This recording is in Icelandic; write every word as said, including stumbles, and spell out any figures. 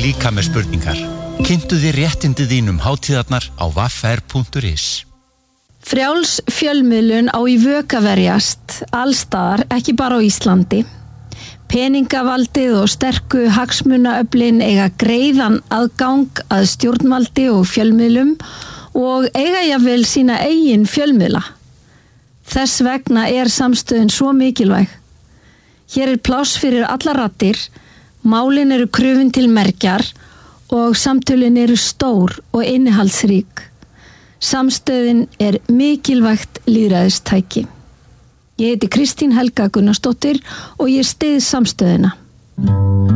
líka með spurningar. Kynntu þér réttindi þínum hátíðarnar á w f r punktur is. Frjáls fjölmiðlun á í vök að verjast, allstaðar, ekki bara á Íslandi. Peningavaldið og sterku hagsmunaöflin eiga greiðan aðgang að stjórnvaldi og fjölmiðlum og eiga jafnvel sína eigin fjölmiðla. Þess vegna er samstöðin svo mikilvæg. Hér er pláss fyrir allar raddir, málin eru krufin til mergjar og samtölin eru stór og innihaldsrík. Samstöðin er mikilvægt lýðræðistæki. Ég heiti Kristín Helga Gunnarsdóttir og ég styð samstöðina.